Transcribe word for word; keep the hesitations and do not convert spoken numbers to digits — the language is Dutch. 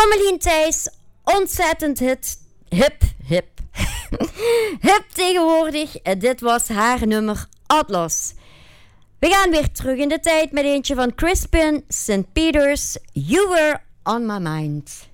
Emmeline Thijs, ontzettend hit, hip, hip. hip tegenwoordig. Dit was haar nummer Atlas. We gaan weer terug in de tijd met eentje van Crispin Saint Peters. You Were On My Mind.